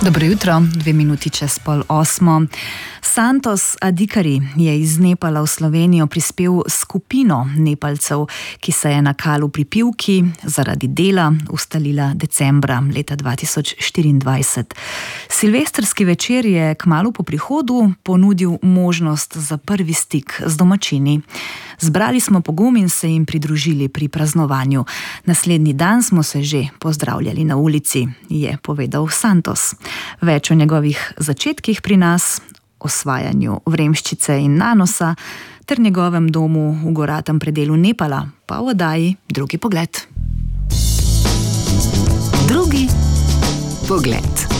Dobro jutro, 2 minuti čez 7:30. Santos Adhikari je iz Nepala v Slovenijo prispel skupino Nepalcev, ki se je na Kalu pri Pivki zaradi dela ustalila decembra leta 2024. Silvestrski večer je kmalu po prihodu ponudil možnost za prvi stik z domačini. Zbrali smo pogum in se jim pridružili pri praznovanju. Naslednji dan smo se že pozdravljali na ulici, je povedal Santos. Več o njegovih začetkih pri nas, osvajanju vremščice in nanosa ter njegovem domu v goratem predelu Nepala pa v oddaji Drugi pogled. Drugi pogled.